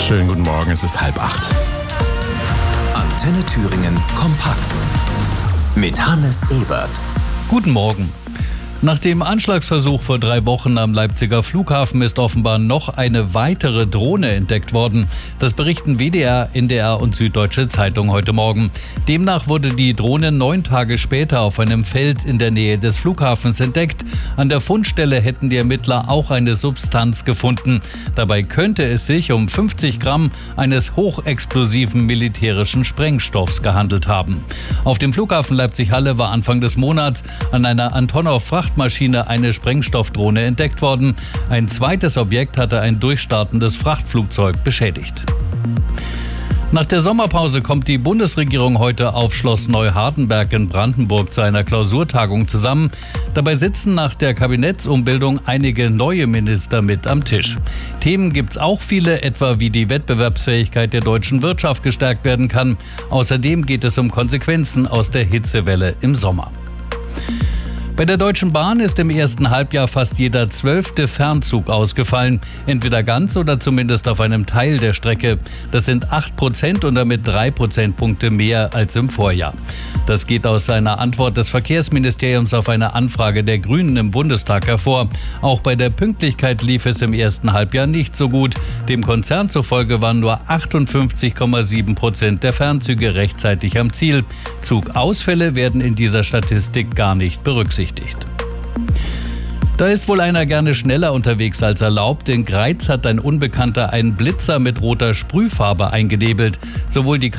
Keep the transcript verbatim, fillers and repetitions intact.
Schönen guten Morgen, es ist halb acht. Antenne Thüringen kompakt mit Hannes Ebert. Guten Morgen. Nach dem Anschlagsversuch vor drei Wochen am Leipziger Flughafen ist offenbar noch eine weitere Drohne entdeckt worden. Das berichten W D R, N D R und Süddeutsche Zeitung heute Morgen. Demnach wurde die Drohne neun Tage später auf einem Feld in der Nähe des Flughafens entdeckt. An der Fundstelle hätten die Ermittler auch eine Substanz gefunden. Dabei könnte es sich um fünfzig Gramm eines hochexplosiven militärischen Sprengstoffs gehandelt haben. Auf dem Flughafen Leipzig-Halle war Anfang des Monats an einer Antonov-Fracht Maschine eine Sprengstoffdrohne entdeckt worden. Ein zweites Objekt hatte ein durchstartendes Frachtflugzeug beschädigt. Nach der Sommerpause kommt die Bundesregierung heute auf Schloss Neuhardenberg in Brandenburg zu einer Klausurtagung zusammen. Dabei sitzen nach der Kabinettsumbildung einige neue Minister mit am Tisch. Themen gibt's auch viele, etwa wie die Wettbewerbsfähigkeit der deutschen Wirtschaft gestärkt werden kann. Außerdem geht es um Konsequenzen aus der Hitzewelle im Sommer. Bei der Deutschen Bahn ist im ersten Halbjahr fast jeder zwölfte Fernzug ausgefallen. Entweder ganz oder zumindest auf einem Teil der Strecke. Das sind acht Prozent und damit drei Prozentpunkte mehr als im Vorjahr. Das geht aus einer Antwort des Verkehrsministeriums auf eine Anfrage der Grünen im Bundestag hervor. Auch bei der Pünktlichkeit lief es im ersten Halbjahr nicht so gut. Dem Konzern zufolge waren nur achtundfünfzig Komma sieben Prozent der Fernzüge rechtzeitig am Ziel. Zugausfälle werden in dieser Statistik gar nicht berücksichtigt. Da ist wohl einer gerne schneller unterwegs als erlaubt. In Greiz hat ein Unbekannter einen Blitzer mit roter Sprühfarbe eingenebelt. Sowohl die